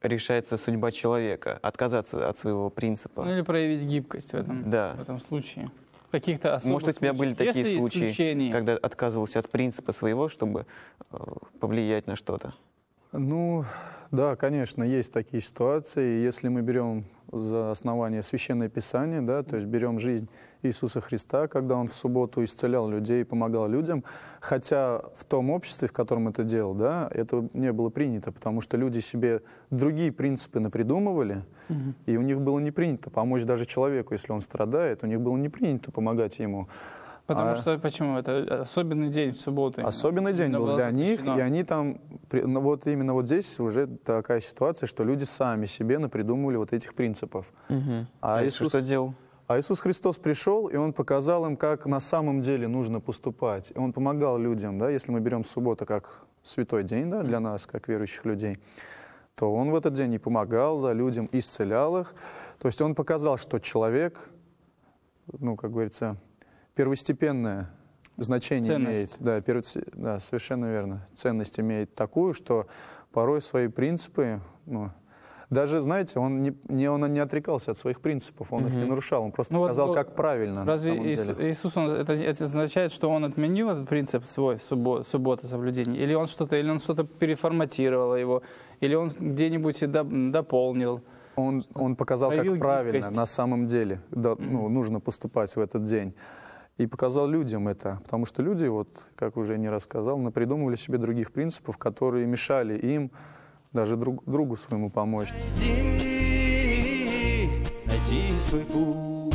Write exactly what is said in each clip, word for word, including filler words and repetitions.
решается судьба человека, отказаться от своего принципа. Ну или проявить гибкость в этом, да. в этом случае. В каких-то особых Может, у тебя случаях. были такие Если случаи, исключения... когда отказывался от принципа своего, чтобы э, повлиять на что-то? Ну, да, конечно, есть такие ситуации. Если мы берем за основание Священное Писание, да, то есть берем жизнь Иисуса Христа, когда Он в субботу исцелял людей, помогал людям, хотя в том обществе, в котором это делал, да, это не было принято, потому что люди себе другие принципы напридумывали, угу. и у них было не принято помочь даже человеку, если он страдает, у них было не принято помогать ему. Потому а... что, почему? Это особенный день в субботу. Особенный день был для них, и они там, вот именно вот здесь уже такая ситуация, что люди сами себе напридумывали вот этих принципов. Угу. А, а Иисус что делал? А Иисус Христос пришел, и Он показал им, как на самом деле нужно поступать. И Он помогал людям, да, если мы берем субботу как святой день, да, для нас, как верующих людей, то Он в этот день и помогал, да, людям, исцелял их. То есть Он показал, что человек, ну, как говорится, первостепенное значение ценность. имеет. Да, перв... да, совершенно верно. Ценность имеет такую, что порой свои принципы... Ну, даже, знаете, он не, не, он не отрекался от своих принципов, он mm-hmm. их не нарушал, он просто ну, показал, вот, как правильно. Разве на самом Иисус, деле. Иисус он, это, это означает, что Он отменил этот принцип свой, суббот, суббота соблюдения? Или Он что-то или он что-то переформатировал его? Или Он где-нибудь и дополнил? Он, он показал, Проявил как правильно гибкость. на самом деле да, mm-hmm. ну, нужно поступать в этот день. И показал людям это, потому что люди, вот, как уже не раз сказал, напридумывали себе других принципов, которые мешали им даже друг, другу своему помочь. Найди, найди свой путь.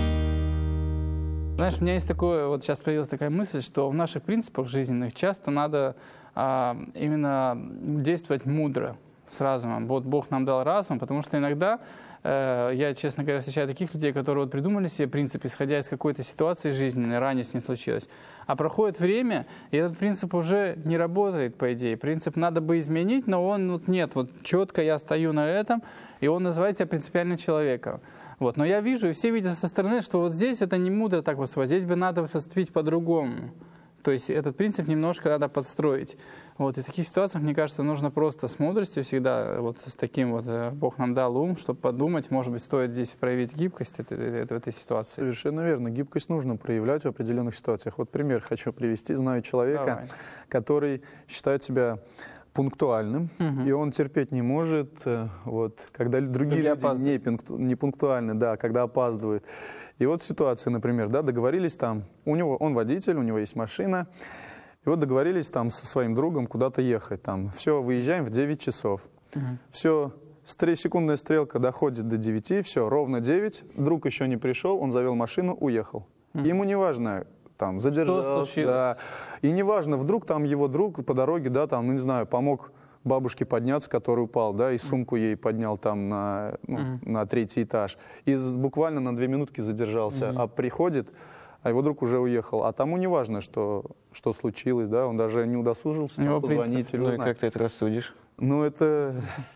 Знаешь, у меня есть такое, вот сейчас появилась такая мысль, что в наших принципах жизненных часто надо а, именно действовать мудро, с разумом. Вот Бог нам дал разум, потому что иногда э, я, честно говоря, встречаю таких людей, которые вот придумали себе принцип, исходя из какой-то ситуации жизненной, ранее с ней случилось. А проходит время, и этот принцип уже не работает, по идее. Принцип надо бы изменить, но он вот нет, вот четко я стою на этом, и он называет себя принципиальным человеком. Вот. Но я вижу, и все видят со стороны, что вот здесь это не мудро так поступать, здесь бы надо поступить по-другому. То есть этот принцип немножко надо подстроить. Вот. И в таких ситуациях, мне кажется, нужно просто с мудростью всегда, вот с таким вот Бог нам дал ум, чтобы подумать, может быть, стоит здесь проявить гибкость это, это, в этой ситуации. Совершенно верно. Гибкость нужно проявлять в определенных ситуациях. Вот пример хочу привести. Знаю человека, Давай. который считает себя пунктуальным, угу. и он терпеть не может, вот, когда другие, другие люди не, пункту, не пунктуальны, да, когда опаздывают. И вот ситуация, например, да, договорились там, у него, он водитель, у него есть машина, и вот договорились там со своим другом куда-то ехать, там, все, выезжаем в девять часов, угу. все, секундная стрелка доходит до девяти, все, ровно девять, друг еще не пришел, он завел машину, уехал. Угу. Ему не важно, там, задержался, да, и не важно, вдруг там его друг по дороге, да, там, ну, не знаю, помог бабушке подняться, который упал, да, и сумку ей поднял там на, ну, uh-huh. на третий этаж. И буквально на две минутки задержался. Uh-huh. А приходит, а его друг уже уехал. А тому не важно, что, что случилось, да, он даже не удосужился там, позвонить или узнать. Ну и как ты это рассудишь? Ну, это...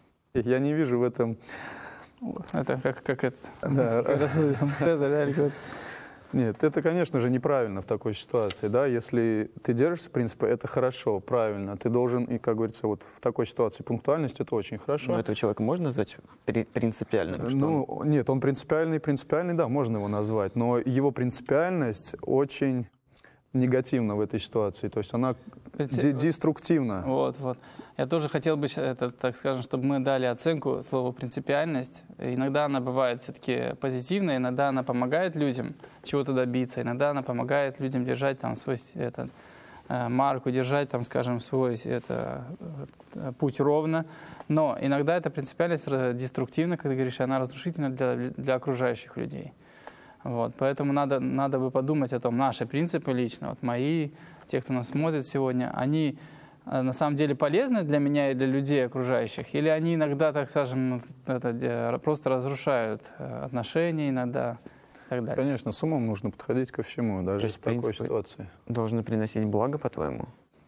Я не вижу в этом... Это как, как это... Да. Цезарь, Нет, это, конечно же, неправильно в такой ситуации, да, если ты держишься принципа, это хорошо, правильно, ты должен, и, как говорится, вот в такой ситуации пунктуальность, это очень хорошо. Но этого человека можно назвать принципиальным? Ну, он... нет, он принципиальный, принципиальный, да, можно его назвать, но его принципиальность очень негативна в этой ситуации, то есть она Принцип... деструктивна. Вот, вот. Я тоже хотел бы, это, так скажем, чтобы мы дали оценку слову принципиальность. Иногда она бывает все-таки позитивная, иногда она помогает людям чего-то добиться, иногда она помогает людям держать там свой этот, марку, держать там, скажем, свой это, путь ровно. Но иногда эта принципиальность деструктивна, как ты говоришь, она разрушительна для, для окружающих людей. Вот, поэтому надо, надо бы подумать о том, наши принципы лично, вот мои, те, кто нас смотрит сегодня, они на самом деле полезны для меня и для людей окружающих, или они иногда, так скажем, это, просто разрушают отношения иногда и так далее. Конечно, с умом нужно подходить ко всему, даже в такой ситуации. Должны приносить благо, по-твоему?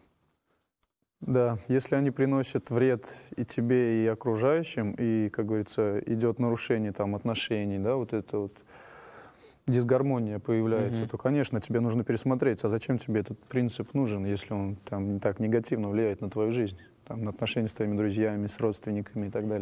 Да, если они приносят вред и тебе, и окружающим, и, как говорится, идет нарушение там отношений, да, вот это вот дисгармония появляется, mm-hmm. то, конечно, тебе нужно пересмотреть, а зачем тебе этот принцип нужен, если он там так негативно влияет на твою жизнь, там, на отношения с твоими друзьями, с родственниками и так далее.